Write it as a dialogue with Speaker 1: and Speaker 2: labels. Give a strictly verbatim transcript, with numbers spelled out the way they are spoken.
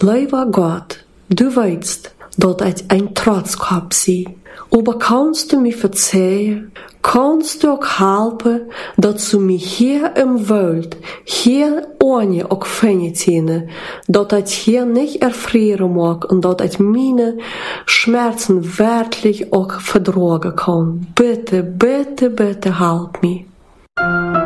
Speaker 1: Lieber Gott, du weißt, dass ich ein Trotzkopf bin. Aber kannst du mir verzeihen? Kannst du auch helfen, dass du mich hier im Welt, hier ohne auch finden, dass ich hier nicht erfrieren mag und dass ich meine Schmerzen wirklich auch vertragen kann? Bitte, bitte, bitte, help mir.